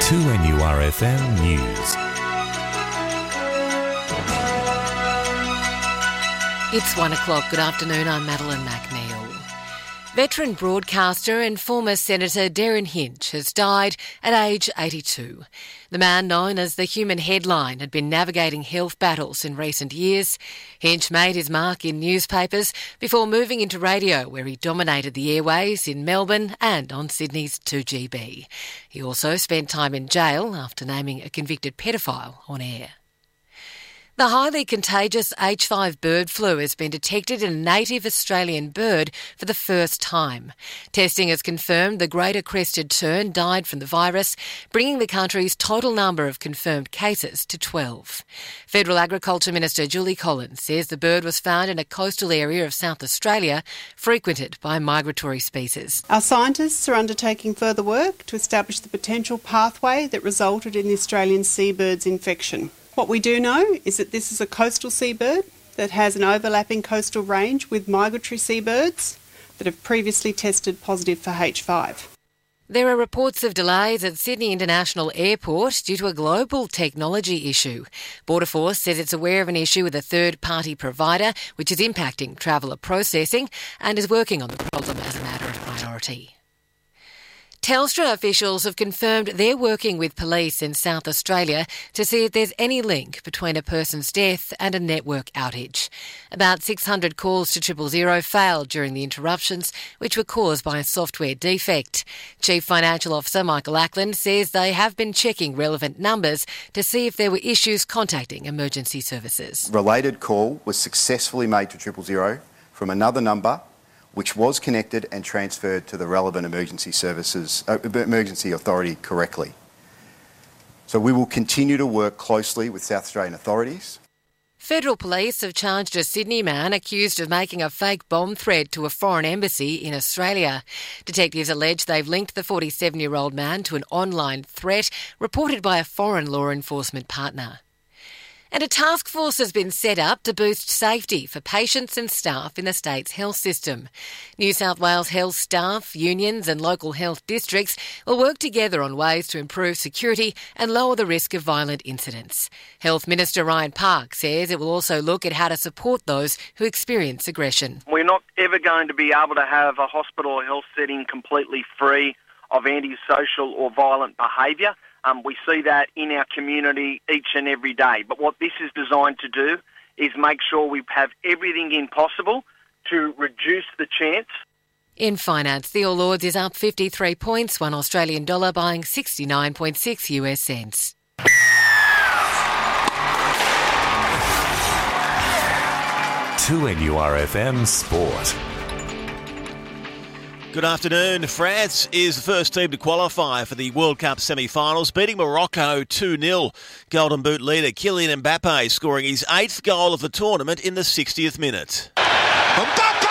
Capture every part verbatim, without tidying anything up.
two N U R F M News. It's one o'clock. Good afternoon. I'm Madeline McNeil. Veteran broadcaster and former Senator Derryn Hinch has died at age eighty-two. The man, known as the Human Headline, had been navigating health battles in recent years. Hinch made his mark in newspapers before moving into radio, where he dominated the airways in Melbourne and on Sydney's two G B. He also spent time in jail after naming a convicted pedophile on air. The highly contagious H five bird flu has been detected in a native Australian bird for the first time. Testing has confirmed the greater crested tern died from the virus, bringing the country's total number of confirmed cases to twelve. Federal Agriculture Minister Julie Collins says the bird was found in a coastal area of South Australia, frequented by migratory species. Our scientists are undertaking further work to establish the potential pathway that resulted in the Australian seabird's infection. What we do know is that this is a coastal seabird that has an overlapping coastal range with migratory seabirds that have previously tested positive for H five. There are reports of delays at Sydney International Airport due to a global technology issue. Border Force says it's aware of an issue with a third-party provider, which is impacting traveller processing, and is working on the problem as a matter of priority. Telstra officials have confirmed they're working with police in South Australia to see if there's any link between a person's death and a network outage. About six hundred calls to triple zero failed during the interruptions, which were caused by a software defect. Chief Financial Officer Michael Ackland says they have been checking relevant numbers to see if there were issues contacting emergency services. Related call was successfully made to triple zero from another number, which was connected and transferred to the relevant emergency services, uh, emergency authority correctly. So we will continue to work closely with South Australian authorities. Federal police have charged a Sydney man accused of making a fake bomb threat to a foreign embassy in Australia. Detectives allege they've linked the forty-seven-year-old man to an online threat reported by a foreign law enforcement partner. And a task force has been set up to boost safety for patients and staff in the state's health system. New South Wales health staff, unions and local health districts will work together on ways to improve security and lower the risk of violent incidents. Health Minister Ryan Park says it will also look at how to support those who experience aggression. We're not ever going to be able to have a hospital or health setting completely free of antisocial or violent behaviour. Um, we see that in our community each and every day. But what this is designed to do is make sure we have everything in possible to reduce the chance. In finance, the All Ords is up fifty-three points, one Australian dollar buying sixty-nine point six U S cents. two N U R F M Sport. Good afternoon. France is the first team to qualify for the World Cup semi-finals, beating Morocco two nil. Golden Boot leader Kylian Mbappe scoring his eighth goal of the tournament in the sixtieth minute. Mbappe!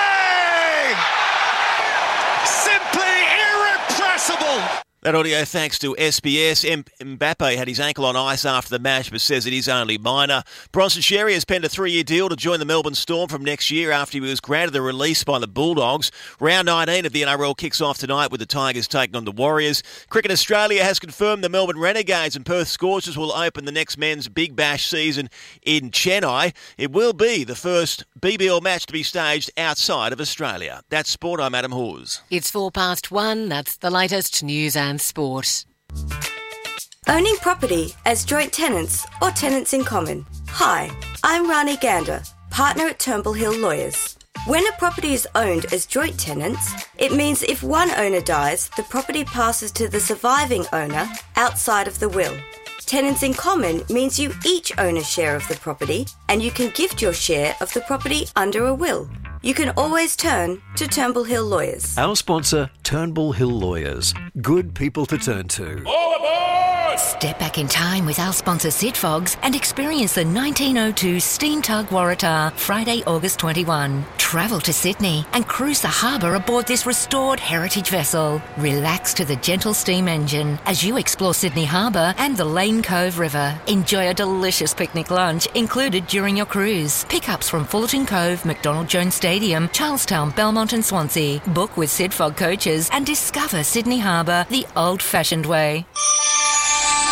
Simply irrepressible! That audio thanks to S B S. M- Mbappe had his ankle on ice after the match but says it is only minor. Bronson Xerri has penned a three-year deal to join the Melbourne Storm from next year after he was granted the release by the Bulldogs. Round nineteen of the N R L kicks off tonight with the Tigers taking on the Warriors. Cricket Australia has confirmed the Melbourne Renegades and Perth Scorchers will open the next men's Big Bash season in Chennai. It will be the first B B L match to be staged outside of Australia. That's Sport. I'm Adam Hawes. It's four past one. That's the latest news and sport. Owning property as joint tenants or tenants in common. Hi, I'm Rani Gander, partner at Turnbull Hill Lawyers. When a property is owned as joint tenants, it means if one owner dies, the property passes to the surviving owner outside of the will. Tenants in common means you each own a share of the property and you can gift your share of the property under a will. You can always turn to Turnbull Hill Lawyers. Our sponsor, Turnbull Hill Lawyers. Good people to turn to. All aboard! Step back in time with our sponsor Sid Fogs and experience the nineteen oh two Steam Tug Waratah Friday, August twenty-first. Travel to Sydney and cruise the harbour aboard this restored heritage vessel. Relax to the gentle steam engine as you explore Sydney Harbour and the Lane Cove River. Enjoy a delicious picnic lunch included during your cruise. Pickups from Fullerton Cove, McDonald Jones Stadium, Charlestown, Belmont and Swansea. Book with Sid Fog Coaches and discover Sydney Harbour the old-fashioned way.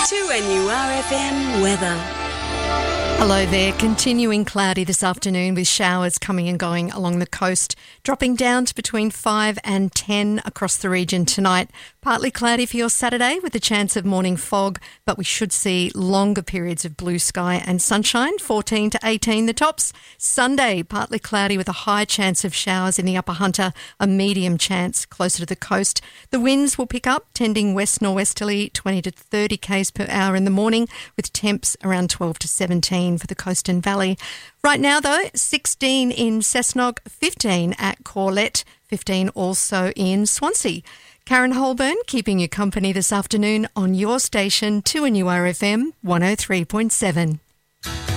two N U R F M weather. Hello there. Continuing cloudy this afternoon with showers coming and going along the coast, dropping down to between five and ten across the region tonight. Partly cloudy for your Saturday with a chance of morning fog, but we should see longer periods of blue sky and sunshine, fourteen to eighteen the tops. Sunday, partly cloudy with a high chance of showers in the Upper Hunter, a medium chance closer to the coast. The winds will pick up, tending west-norwesterly, twenty to thirty k's per hour in the morning, with temps around twelve to seventeen for the coast and valley. Right now, though, sixteen in Cessnock, fifteen at Corlett, fifteen also in Swansea. Karen Holburn keeping you company this afternoon on your station, two N U R F M one oh three point seven.